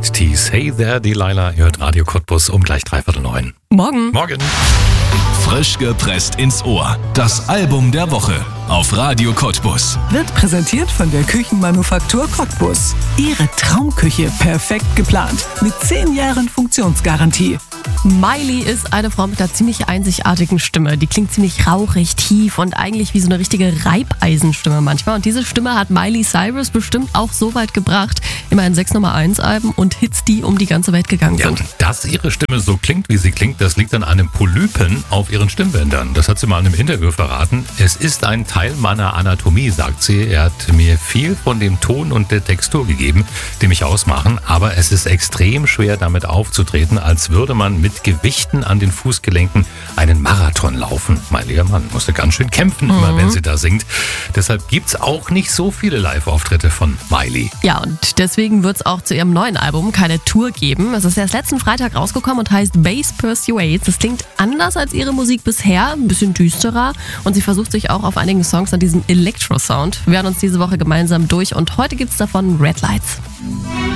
mit Tees. Hey there, Delilah. Ihr hört Radio Cottbus um gleich 8:45. Morgen. Morgen. Frisch gepresst ins Ohr. Das Album der Woche auf Radio Cottbus. Wird präsentiert von der Küchenmanufaktur Cottbus. Ihre Traumküche perfekt geplant. Mit 10 Jahren Funktionsgarantie. Miley ist eine Frau mit einer ziemlich einzigartigen Stimme. Die klingt ziemlich rauchig, tief und eigentlich wie so eine richtige Reibeisenstimme manchmal. Und diese Stimme hat Miley Cyrus bestimmt auch so weit gebracht. Immerhin 6 Nummer-1-Alben und Hits, die um die ganze Welt gegangen Ja, sind. und dass ihre Stimme so klingt, wie sie klingt, das liegt an einem Polypen auf ihren Stimmbändern. Das hat sie mal in einem Interview verraten. Es ist ein Teil meiner Anatomie, sagt sie. Er hat mir viel von dem Ton und der Textur gegeben, die mich ausmachen. Aber es ist extrem schwer, damit aufzutreten, als würde man mit Gewichten an den Fußgelenken einen Marathon laufen. Mein lieber Mann, musste ganz schön kämpfen, immer wenn sie da singt. Deshalb gibt's auch nicht so viele Live-Auftritte von Miley. Ja, und deswegen wird es auch zu ihrem neuen Album keine Tour geben. Es ist erst letzten Freitag rausgekommen und heißt Bass Persuades. Das klingt anders als ihre Musik bisher, ein bisschen düsterer. Und sie versucht sich auch auf einigen Songs an diesem Electro-Sound. Wir hören uns diese Woche gemeinsam durch und heute gibt's davon Red Lights.